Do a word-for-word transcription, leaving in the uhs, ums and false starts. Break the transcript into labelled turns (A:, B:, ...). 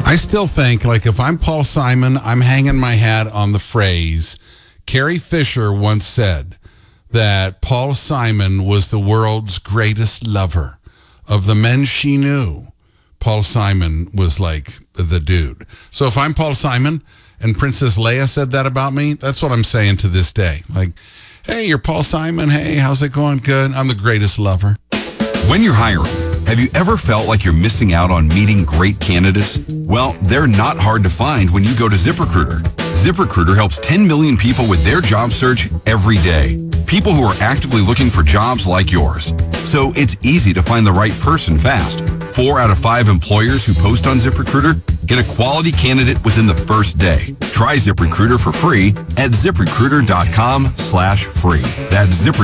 A: I still think, like, if I'm Paul Simon, I'm hanging my hat on the phrase, Carrie Fisher once said that Paul Simon was the world's greatest lover. Of the men she knew, Paul Simon was like the dude. So if I'm Paul Simon and Princess Leia said that about me, that's what I'm saying to this day. Like, hey, you're Paul Simon. Hey, how's it going? Good. I'm the greatest lover.
B: When you're hiring, have you ever felt like you're missing out on meeting great candidates? Well, they're not hard to find when you go to ZipRecruiter. ZipRecruiter helps ten million people with their job search every day. People who are actively looking for jobs like yours. So it's easy to find the right person fast. Four out of five employers who post on ZipRecruiter get a quality candidate within the first day. Try ZipRecruiter for free at ZipRecruiter.com slash free. That's ZipRecruiter.